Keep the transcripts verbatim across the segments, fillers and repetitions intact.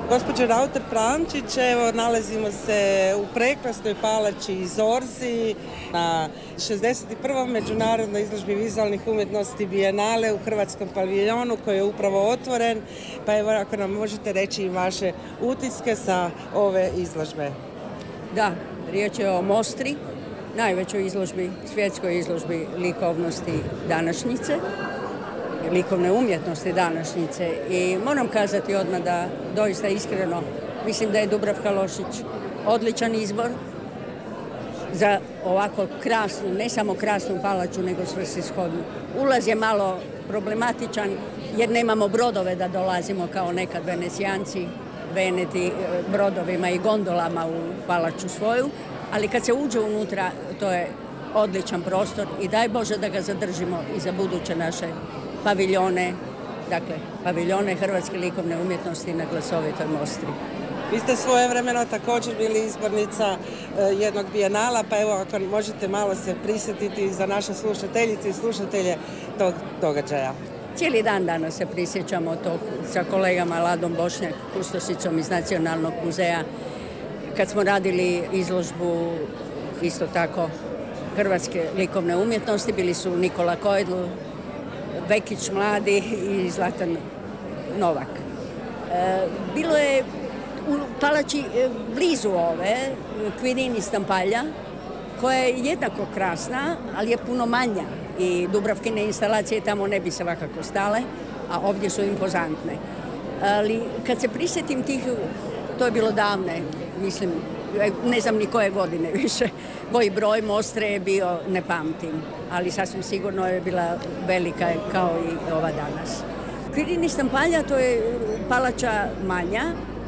Gospođo Rauter-Prančić, evo nalazimo se u prekrasnoj palači Zorzi na šezdeset prvom međunarodnoj izložbi vizualnih umjetnosti Bijenale u Hrvatskom paviljonu koji je upravo otvoren. Pa evo ako nam možete reći i vaše utiske sa ove izložbe. Da, riječ je o Mostri, najvećoj izložbi, svjetskoj izložbi likovnosti današnjice, likovne umjetnosti današnjice i moram kazati odmah da doista iskreno mislim da je Dubravka Lošić odličan izbor za ovako krasnu, ne samo krasnu palaču, nego svrsishodnu. Ulaz je malo problematičan jer nemamo brodove da dolazimo kao nekad Venecijanci, Veneti brodovima i gondolama u palaču svoju, ali kad se uđe unutra to je odličan prostor i daj Bože da ga zadržimo i za buduće naše paviljone, dakle, paviljone Hrvatske likovne umjetnosti na glasovitoj Mostri. Vi ste svojevremeno također bili izbornica uh, jednog bijenala, pa evo ako možete malo se prisjetiti za naše slušateljice i slušatelje tog događaja. Cijeli dan danas se prisjećamo tog sa kolegama Ladom Bošnjak, kustosicom iz Nacionalnog muzeja, kad smo radili izložbu isto tako Hrvatske likovne umjetnosti, bili su Nikola Kojdl, Vekić mladi i Zlatan Novak. E, bilo je u palači blizu ove Quirini Stampaglia, koja je jednako krasna, ali je puno manja i Dubravkine instalacije tamo ne bi se svakako stale, a ovdje su impozantne. Ali kad se prisjetim tih, to je bilo davne, mislim, ne znam ni koje godine više, koji broj Mostre je bio, ne pamtim, ali sasvim sigurno je bila velika kao i ova danas. Quirini Stampaglia to je palača manja,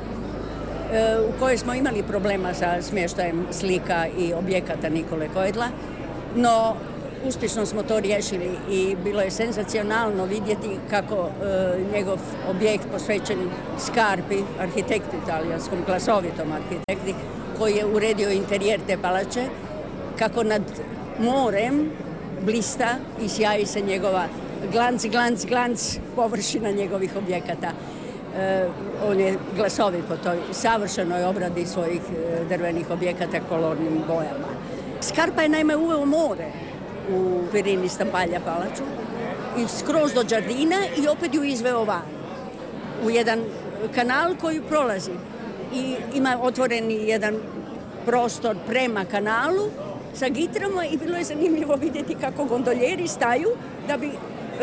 u kojoj smo imali problema sa smještajem slika i objekata Nikole Kojdla, no uspješno smo to riješili i bilo je senzacionalno vidjeti kako e, njegov objekt posvećen Scarpi, arhitektu italijanskom, glasovitom arhitekti, koji je uredio interijer te palače, kako nad morem blista i sjaji se njegova glanc, glanc, glanc površina njegovih objekata. E, on je glasovit po toj savršenoj obradi svojih e, drvenih objekata kolornim bojama. Scarpa je naime uveo more u Quirini Stampaglia palaču i skroz do Đardina i opet ju izveo van u jedan kanal koji prolazi i ima otvoreni jedan prostor prema kanalu sa gitrama i bilo je zanimljivo vidjeti kako gondoljeri staju da bi e,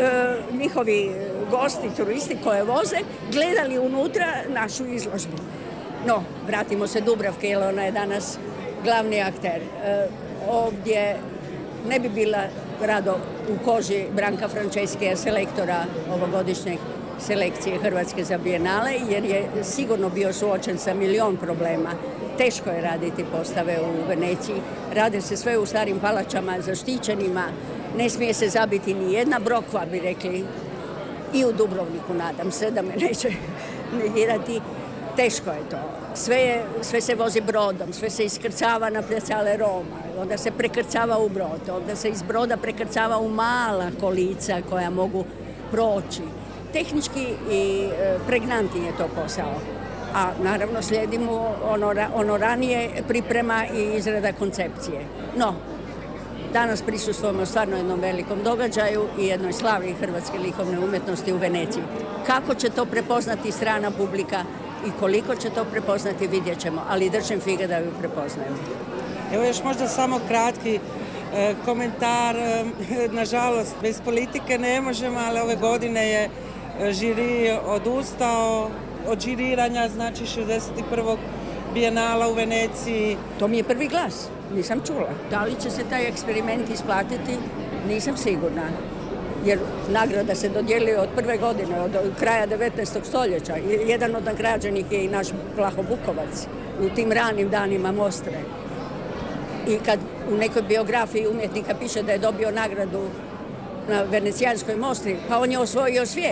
njihovi gosti, turisti koje voze, gledali unutra našu izložbu. No, vratimo se Dubravke, jer ona je danas glavni akter. E, ovdje ne bi bila rado u koži Branka Franceschija, selektora ovogodišnjeg selekcije Hrvatske za Bijenale, jer je sigurno bio suočen sa milion problema. Teško je raditi postave u Veneciji. Rade se sve u starim palačama, zaštićenima. Ne smije se zabiti ni jedna brokva, bi rekli, i u Dubrovniku, nadam se da me neće negirati. Teško je to. Sve, je, sve se vozi brodom, sve se iskrcava na Piazzale Roma, onda se prekrcava u brod, onda se iz broda prekrcava u mala kolica koja mogu proći. Tehnički i e, pregnantni je to posao. A naravno slijedimo ono, ono ranije priprema i izrada koncepcije. No, danas prisustvujemo stvarno jednom velikom događaju i jednoj slavi Hrvatske likovne umjetnosti u Veneciji. Kako će to prepoznati strana publika i koliko će to prepoznati, vidjet ćemo, ali držim fige da ju prepoznaju. Evo još možda samo kratki e, komentar. E, nažalost, bez politike ne možemo, ali ove godine je žiri odustao od žiriranja, znači šezdeset prvog Bijenala u Veneciji. To mi je prvi glas, nisam čula. Da li će se taj eksperiment isplatiti, nisam sigurna. Jer nagrada se dodjeljuje od prve godine, od kraja devetnaestog stoljeća. Jedan od nagrađenih je i naš Vlaho Bukovac u tim ranim danima Mostre. I kad u nekoj biografiji umjetnika piše da je dobio nagradu na Venecijanskoj Mostri, pa on je osvojio svijet.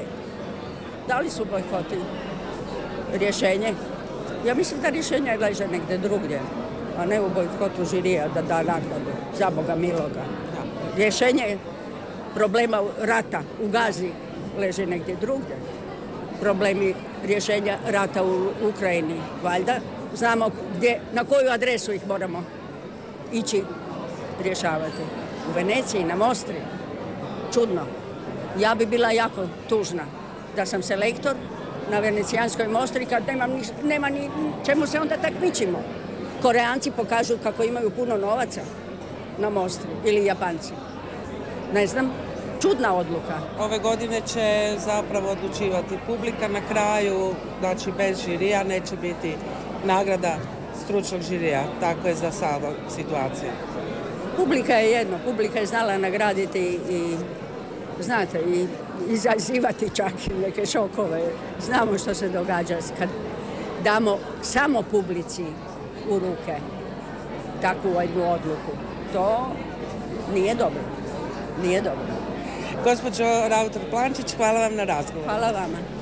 Da li su bojkoti rješenje? Ja mislim da rješenje leže negdje drugdje, a ne u bojkotu žirija da da nagradu, za Boga miloga. Rješenje problema rata u Gazi leži negdje drugdje. problemi rješenja rata u Ukrajini, valjda. Znamo gdje, na koju adresu ih moramo ići rješavati. U Veneciji, na Mostri. Čudno. Ja bi bila jako tužna da sam selektor na venecijanskoj Mostri kad nema ni, nema ni čemu se onda takmičimo. Koreanci pokažu kako imaju puno novaca na Mostri ili Japanci. Ne znam, čudna odluka. Ove godine će zapravo odlučivati publika na kraju, znači bez žirija neće biti nagrada stručnog žirija. Tako je za sada situacija. Publika je jedno, publika je znala nagraditi i, znate, i izazivati čak neke šokove. Znamo što se događa kad damo samo publici u ruke takvu jednu odluku. To nije dobro. Nije dobro. Gospođo Rauter-Plančić, hvala vam na razgovoru. Hvala vama.